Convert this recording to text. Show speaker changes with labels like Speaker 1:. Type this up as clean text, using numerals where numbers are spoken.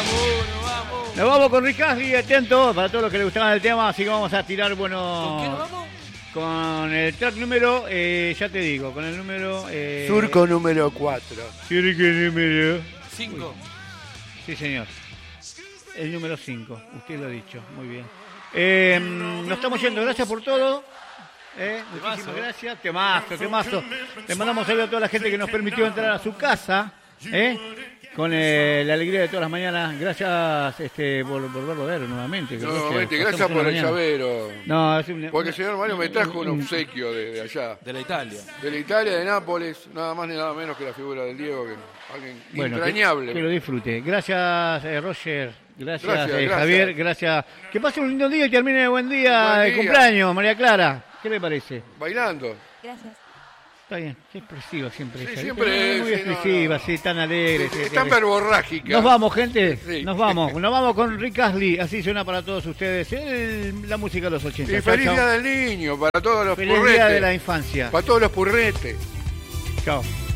Speaker 1: Nos vamos con Rick Astley, atento, para todos los que les gustaban el tema, así que vamos a tirar,
Speaker 2: ¿Con qué nos vamos?
Speaker 1: con el track número, ya te digo, con el número...
Speaker 3: Surco número 4.
Speaker 1: Surco número...
Speaker 2: 5.
Speaker 1: Sí, señor. El número 5, usted lo ha dicho, muy bien. Nos estamos yendo, gracias por todo. Muchísimas gracias. Temazo. Le mandamos saludos a toda la gente que nos permitió entrar a su casa, con la alegría de todas las mañanas. Gracias por volverlo a ver nuevamente.
Speaker 3: Nuevamente, gracias por el llavero.
Speaker 1: No,
Speaker 3: porque el señor Mario me trajo un obsequio de allá.
Speaker 2: De la Italia.
Speaker 3: De la Italia, de Nápoles, nada más ni nada menos que la figura del Diego, que alguien entrañable.
Speaker 1: Que lo disfrute. Gracias, Roger. Gracias, Javier. Gracias. Que pase un lindo día y termine de buen día de cumpleaños, María Clara. ¿Qué le parece?
Speaker 3: Bailando.
Speaker 4: Gracias.
Speaker 1: Está bien, qué expresiva siempre.
Speaker 3: Sí, siempre
Speaker 1: muy expresiva, sí, tan alegre.
Speaker 3: Es tan verborrágica.
Speaker 1: Nos vamos, gente.
Speaker 3: Sí.
Speaker 1: Nos vamos con Rick Astley. Así suena para todos ustedes la música de los 80.
Speaker 3: Y feliz día del niño para todos los
Speaker 1: feliz
Speaker 3: purretes.
Speaker 1: Día de la infancia.
Speaker 3: Para todos los purretes.
Speaker 1: Chao.